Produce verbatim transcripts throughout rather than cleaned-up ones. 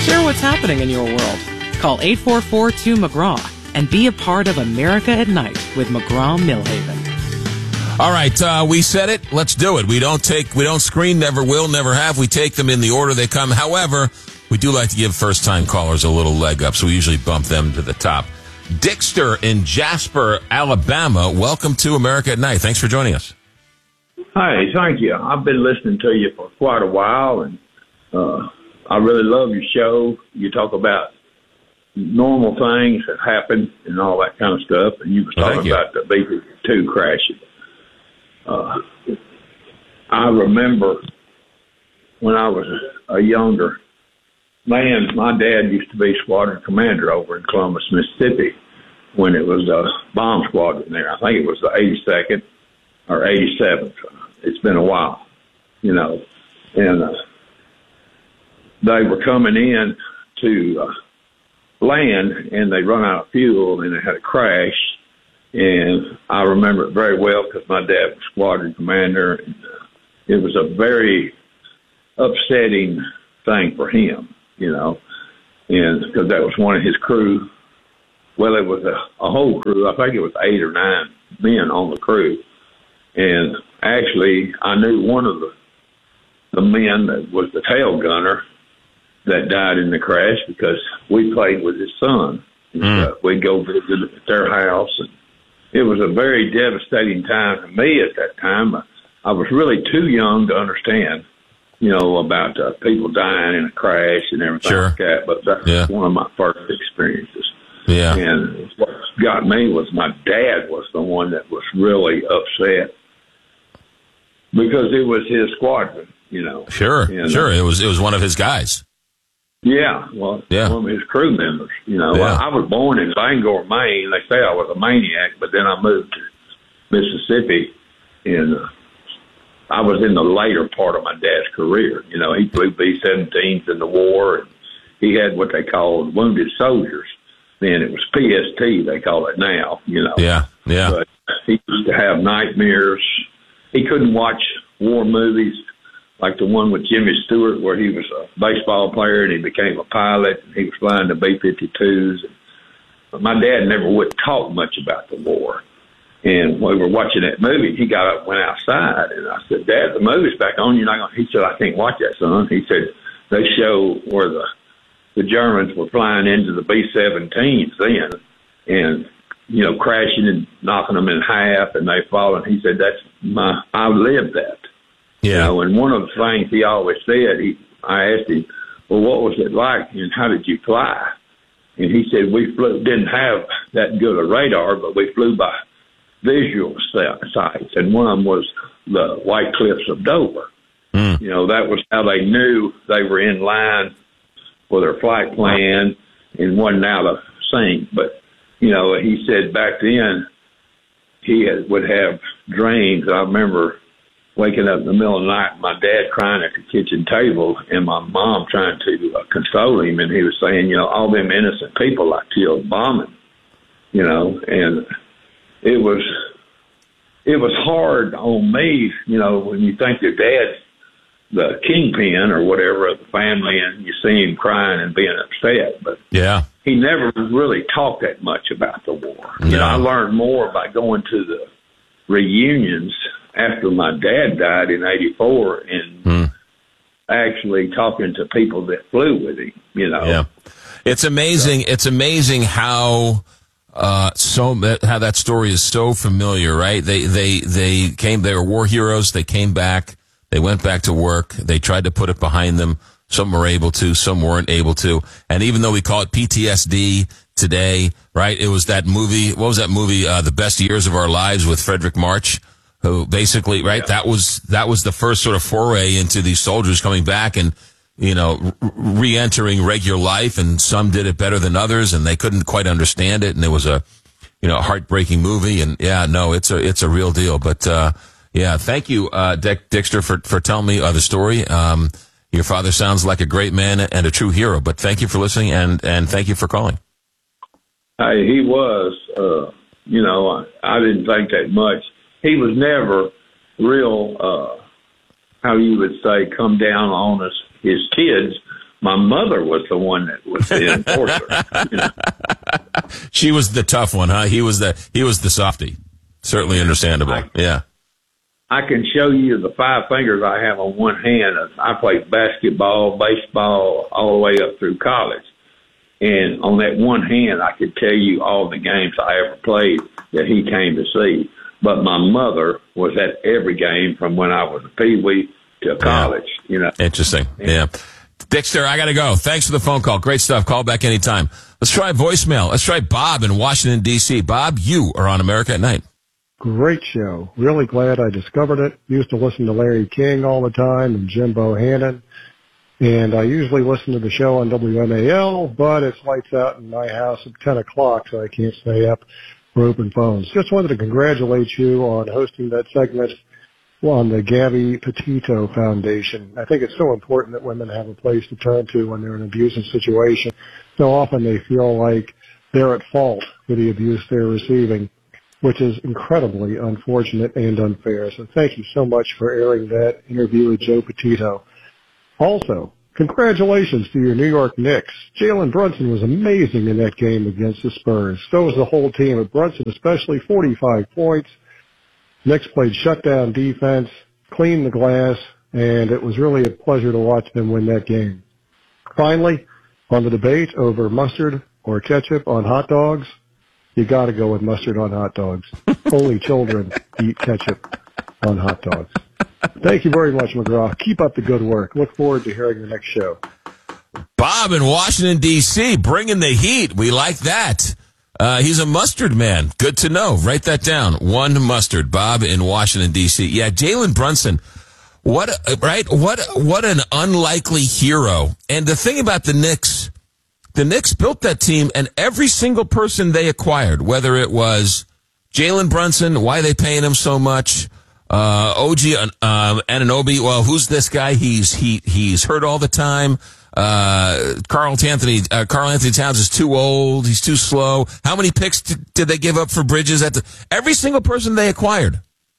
Share what's happening in your world. Call eight four four two McGraw and be a part of America at Night with McGraw-Millhaven. All right, uh, we said it. Let's do it. We don't take, we don't screen, never will, never have. We take them in the order they come. However, we do like to give first-time callers a little leg up, so we usually bump them to the top. Dixter in Jasper, Alabama. Welcome to America at Night. Thanks for joining us. Hi, thank you. I've been listening to you for quite a while, and uh, I really love your show. You talk about normal things that happen and all that kind of stuff, and you were Well, talking you. about the B fifty-two crashing. Uh, I remember when I was a younger man, my dad used to be squadron commander over in Columbus, Mississippi, when it was a bomb squadron there. I think it was the eighty-second or eighty-seventh. It's been a while, you know. And uh, they were coming in to uh, land, and they run out of fuel, and they had a crash. And I remember it very well because my dad was squadron commander. And, uh, it was a very upsetting thing for him, you know, and because that was one of his crew. Well, it was a, a whole crew. I think it was eight or nine men on the crew. And actually, I knew one of the the men that was the tail gunner that died in the crash because we played with his son. Mm. Uh, we'd go visit at their house, and it was a very devastating time for me at that time. I was really too young to understand, you know, about uh, people dying in a crash and everything Sure. like that. But that Yeah. was one of my first experiences. Yeah. And what got me was my dad was the one that was really upset because it was his squadron, you know. Sure, And, sure. uh, It was it was one of his guys. Yeah, well, Yeah. one of his crew members. You know, Yeah. I, I was born in Bangor, Maine. They say I was a maniac, but then I moved to Mississippi, and uh, I was in the later part of my dad's career. You know, he flew B seventeens in the war, and he had what they called wounded soldiers. Then it was P S T, they call it now, you know. Yeah, yeah. But he used to have nightmares. He couldn't watch war movies like the one with Jimmy Stewart where he was a baseball player and he became a pilot and he was flying the B fifty-twos. But my dad never would talk much about the war. And when we were watching that movie, he got up and went outside. And I said, Dad, the movie's back on. You're not gonna... He said, I can't watch that, son. He said, they show where the the Germans were flying into the B seventeens then and, you know, crashing and knocking them in half and they fall. And he said, that's my... I lived that. Yeah. You know, and one of the things he always said, he, I asked him, well, what was it like and how did you fly? And he said, we flew, didn't have that good a radar, but we flew by visual sights. And one of them was the White Cliffs of Dover. Mm. You know, that was how they knew they were in line for their flight plan and wasn't out of sync. But, you know, he said back then he had, would have dreams. I remember waking up in the middle of the night, my dad crying at the kitchen table and my mom trying to uh, console him. And he was saying, you know, all them innocent people like killed bombing, you know, and it was, it was hard on me, you know, when you think your dad's the kingpin or whatever of the family and you see him crying and being upset. But Yeah. he never really talked that much about the war. No. You know, I learned more by going to the reunions after my dad died in eighty-four and Hmm. actually talking to people that flew with him, you know. Yeah. It's amazing. It's amazing how uh, so how that story is so familiar, right? They they they came. They were war heroes. They came back. They went back to work. They tried to put it behind them. Some were able to. Some weren't able to. And even though we call it P T S D today, right? It was that movie. What was that movie? Uh, The Best Years of Our Lives with Frederick March, who basically, right? Yeah. That was that was the first sort of foray into these soldiers coming back and, you know, re-entering regular life, and some did it better than others, and they couldn't quite understand it, and it was a, you know, heartbreaking movie, and yeah, no, it's a it's a real deal. But uh, yeah, thank you, uh, Dick Dixter, for for telling me uh, the story. Um, your father sounds like a great man and a true hero. But thank you for listening, and and thank you for calling. Hey, he was, uh, you know, I, I didn't think that much. He was never real, uh, how you would say, come down on us, his kids, My mother was the one that was the enforcer. You know? She was the tough one, huh? He was the he was the softy. Certainly understandable. I, yeah. I can show you the five fingers I have on one hand. I played basketball, baseball, all the way up through college. And on that one hand, I could tell you all the games I ever played that he came to see. But my mother was at every game from when I was a peewee to college. Yeah. You know, interesting. And, yeah, Dexter, I got to go. Thanks for the phone call. Great stuff. Call back anytime. Let's try voicemail. Let's try Bob in Washington D C. Bob, you are on America at Night. Great show. Really glad I discovered it. Used to listen to Larry King all the time and Jim Bohannon. And I usually listen to the show on W M A L, but it's lights out in my house at ten o'clock, so I can't stay up for open phones. Just wanted to congratulate you on hosting that segment on the Gabby Petito Foundation. I think it's so important that women have a place to turn to when they're in an abusive situation. So often they feel like they're at fault for the abuse they're receiving, which is incredibly unfortunate and unfair. So thank you so much for airing that interview with Joe Petito. Also, congratulations to your New York Knicks. Jalen Brunson was amazing in that game against the Spurs. So was the whole team, but Brunson especially, forty-five points. Knicks played shutdown defense, cleaned the glass, and it was really a pleasure to watch them win that game. Finally, on the debate over mustard or ketchup on hot dogs, you got to go with mustard on hot dogs. Only children eat ketchup on hot dogs. Thank you very much, McGraw. Keep up the good work. Look forward to hearing the next show. Bob in Washington, D C, bringing the heat. We like that. Uh, he's a mustard man. Good to know. Write that down. One mustard. Bob in Washington, D C. Yeah, Jalen Brunson. What, right? What, what an unlikely hero. And the thing about the Knicks, the Knicks built that team, and every single person they acquired, whether it was Jalen Brunson, why are they paying him so much? Uh, O G uh, Anunoby, well, who's this guy? He's he he's hurt all the time. Uh, Carl Anthony uh, Carl Anthony Towns is too old. He's too slow. How many picks did, did they give up for Bridges? At the, every single person they acquired.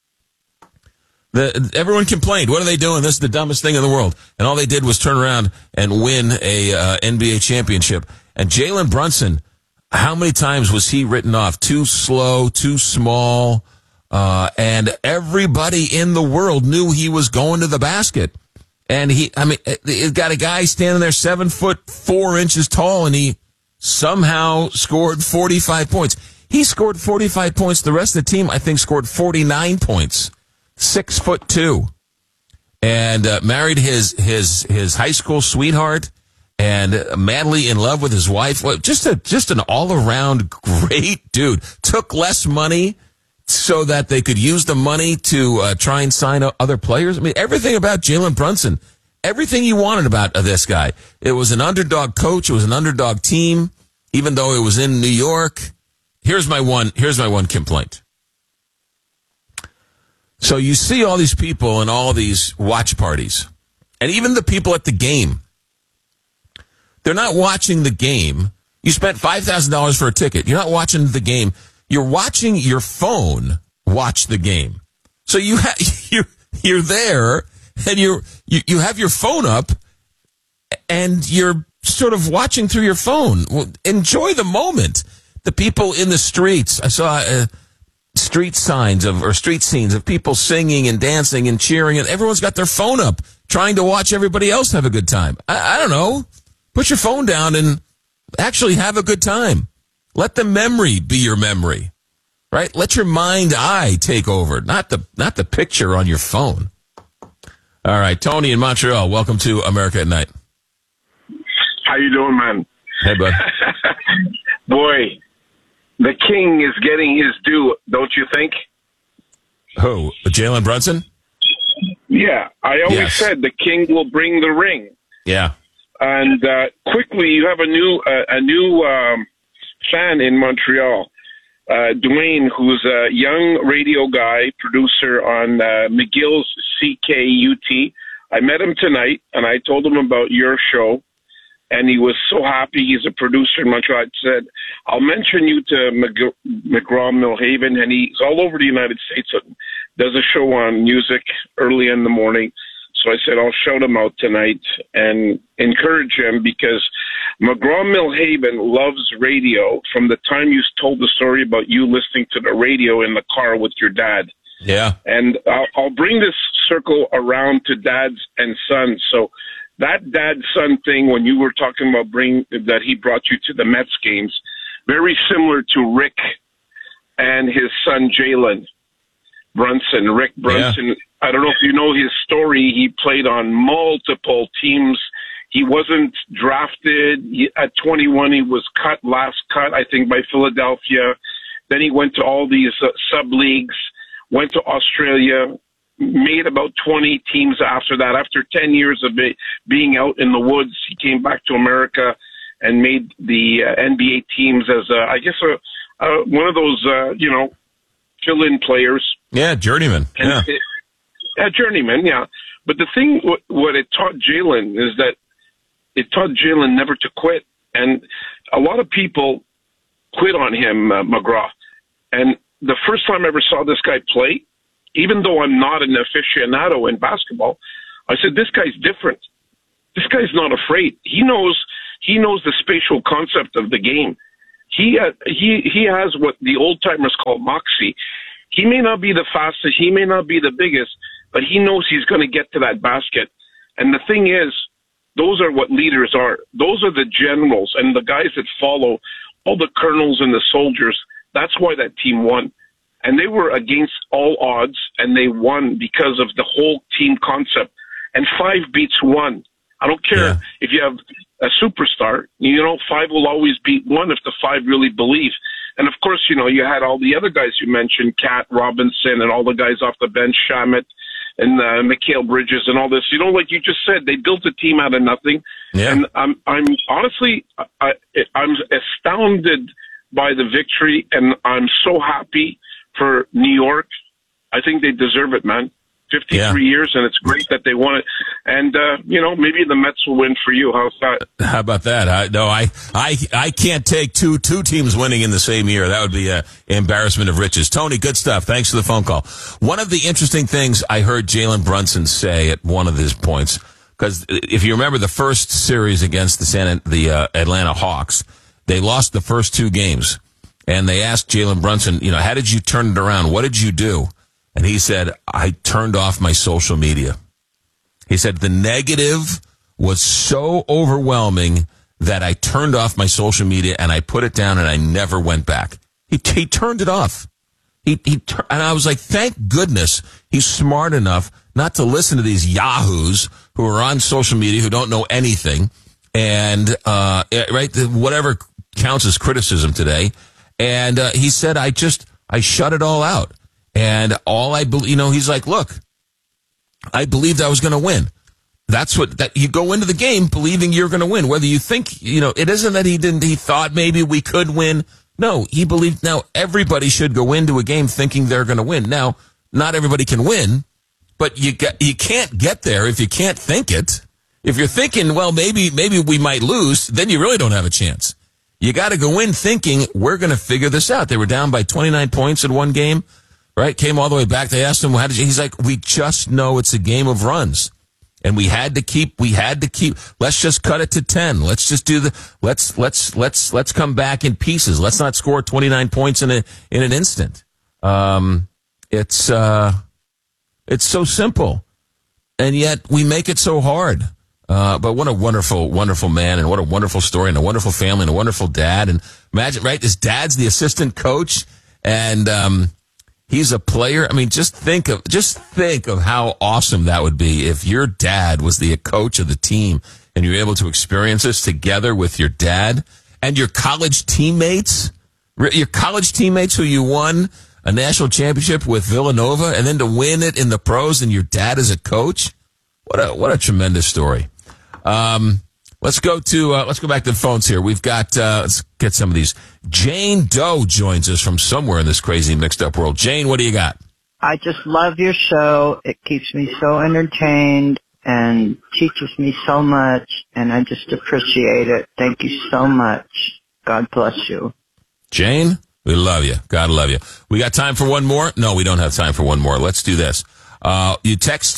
The, everyone complained. What are they doing? This is the dumbest thing in the world. And all they did was turn around and win a uh, N B A championship. And Jalen Brunson, how many times was he written off? Too slow, too small. Uh, and everybody in the world knew he was going to the basket. And he, I mean, he's got a guy standing there seven foot four inches tall, and he somehow scored forty-five points. He scored forty-five points. The rest of the team, I think, scored forty-nine points. Six foot two. And, uh, married his, his, his high school sweetheart and madly in love with his wife. Well, just a, just an all around great dude. Took less money so that they could use the money to uh, try and sign other players. I mean, everything about Jalen Brunson, everything you wanted about uh, this guy. It was an underdog coach. It was an underdog team, even though it was in New York. Here's my one, here's my one complaint. So you see all these people in all these watch parties, and even the people at the game. They're not watching the game. You spent five thousand dollars for a ticket. You're not watching the game. You're watching your phone watch the game. So you ha- you're, you're there, and you're, you you have your phone up, and you're sort of watching through your phone. Well, enjoy the moment. The people in the streets. I saw uh, street signs of or street scenes of people singing and dancing and cheering, and everyone's got their phone up, trying to watch everybody else have a good time. I, I don't know. Put your phone down and actually have a good time. Let the memory be your memory, right? Let your mind eye take over, not the not the picture on your phone. All right, Tony in Montreal, welcome to America at Night. How you doing, man? Hey, bud. Boy, the king is getting his due, don't you think? Who? Jalen Brunson? Yeah, I always Yes. said the king will bring the ring. Yeah. And uh, quickly, you have a new uh, a new um, fan in Montreal, uh, Dwayne, who's a young radio guy, producer on uh, McGill's C K U T. I met him tonight, and I told him about your show, and he was so happy. He's a producer in Montreal. I said, I'll mention you to McG- McGraw-Millhaven, and he's all over the United States, so does a show on music early in the morning. So I said, I'll shout him out tonight and encourage him because McGraw-Millhaven loves radio from the time you told the story about you listening to the radio in the car with your dad. Yeah. And I'll, I'll bring this circle around to dads and sons. So that dad-son thing, when you were talking about bring that he brought you to the Mets games, very similar to Rick and his son Jalen Brunson. Rick Brunson, yeah. I don't know if you know his story. He played on multiple teams. He wasn't drafted. He, at twenty-one, he was cut, last cut, I think, by Philadelphia. Then he went to all these uh, sub-leagues, went to Australia, made about twenty teams after that. After ten years of it, being out in the woods, he came back to America and made the uh, N B A teams as, uh, I guess, a, uh, one of those, uh, you know, fill-in players. Yeah, journeyman. And yeah. It, a journeyman, yeah. But the thing, what, what it taught Jalen is that it taught Jalen never to quit. And a lot of people quit on him, uh, McGraw. And the first time I ever saw this guy play, even though I'm not an aficionado in basketball, I said, this guy's different. This guy's not afraid. He knows, he knows the spatial concept of the game. He, uh, he, he has what the old timers call moxie. He may not be the fastest, he may not be the biggest, but he knows he's going to get to that basket. And the thing is, those are what leaders are. Those are the generals and the guys that follow, all the colonels and the soldiers. That's why that team won. And they were against all odds, and they won because of the whole team concept. And five beats one. I don't care yeah. if you have a superstar. You know, five will always beat one if the five really believe. And, of course, you know, you had all the other guys you mentioned, Cat Robinson and all the guys off the bench, Shamet and uh, Mikal Bridges and all this. You know, like you just said, they built a team out of nothing. Yeah. And I'm, I'm honestly, I, I'm astounded by the victory, and I'm so happy for New York. I think they deserve it, man. fifty-three yeah. years, and it's great that they won it. And, uh, you know, maybe the Mets will win for you. How's that? How about that? I, no, I, I, I can't take two, two teams winning in the same year. That would be an embarrassment of riches. Tony, good stuff. Thanks for the phone call. One of the interesting things I heard Jalen Brunson say at one of his points, because if you remember the first series against the San, the uh, Atlanta Hawks, they lost the first two games. And they asked Jalen Brunson, you know, how did you turn it around? What did you do? And he said, I turned off my social media. He said, the negative was so overwhelming that I turned off my social media and I put it down and I never went back. He, he turned it off. He, he, and I was like, thank goodness he's smart enough not to listen to these yahoos who are on social media who don't know anything. And, uh, right, whatever counts as criticism today. And, uh, he said, I just, I shut it all out. And all I believe, you know, he's like, look, I believed I was going to win. That's what, that you go into the game believing you're going to win. Whether you think, you know, it isn't that he didn't, he thought maybe we could win. No, he believed. Now, everybody should go into a game thinking they're going to win. Now, not everybody can win, but you get, you can't get there if you can't think it. If you're thinking, well, maybe, maybe we might lose, then you really don't have a chance. You got to go in thinking we're going to figure this out. They were down by twenty-nine points in one game. Right? Came all the way back. They asked him, how did you, he's like, we just know it's a game of runs. And we had to keep, we had to keep, let's just cut it to ten. Let's just do the, let's, let's, let's, let's come back in pieces. Let's not score twenty-nine points in a, in an instant. Um, it's, uh, it's so simple. And yet we make it so hard. Uh, but what a wonderful, wonderful man, and what a wonderful story, and a wonderful family, and a wonderful dad. And imagine, right? His dad's the assistant coach, and, um, he's a player. I mean, just think of just think of how awesome that would be if your dad was the coach of the team and you're able to experience this together with your dad and your college teammates, your college teammates who you won a national championship with Villanova, and then to win it in the pros and your dad is a coach. What a what a tremendous story. Um, let's go to uh, let's go back to the phones here. We've got uh, let's get some of these. Jane Doe joins us from somewhere in this crazy mixed up world. Jane, what do you got? I just love your show. It keeps me so entertained and teaches me so much, and I just appreciate it. Thank you so much. God bless you. Jane, we love you. God love you. We got time for one more? No, we don't have time for one more. Let's do this. Uh, you text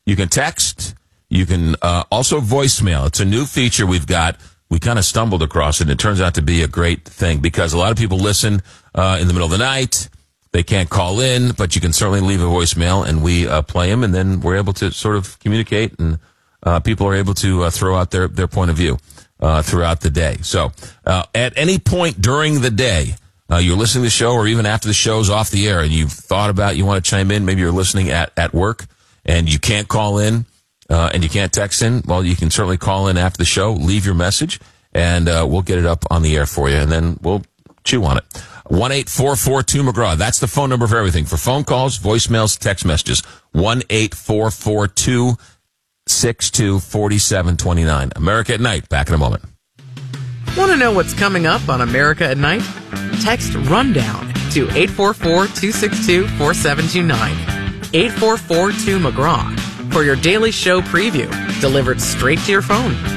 You can text. You can uh, also voicemail. It's a new feature we've got. We kind of stumbled across it, and it turns out to be a great thing because a lot of people listen uh, in the middle of the night. They can't call in, but you can certainly leave a voicemail, and we uh, play them, and then we're able to sort of communicate, and uh, people are able to uh, throw out their, their point of view uh, throughout the day. So uh, at any point during the day, uh, you're listening to the show, or even after the show's off the air, and you've thought about you want to chime in, maybe you're listening at, at work, and you can't call in, Uh, and you can't text in, well, you can certainly call in after the show, leave your message, and uh, we'll get it up on the air for you, and then we'll chew on it. one eight four four two McGraw. That's the phone number for everything. For phone calls, voicemails, text messages. one eight four four two six two four seven two nine. America at Night. Back in a moment. Want to know what's coming up on America at Night? Text RUNDOWN to eight four four two six two four seven two nine. eight four four two McGraw. For your daily show preview, delivered straight to your phone.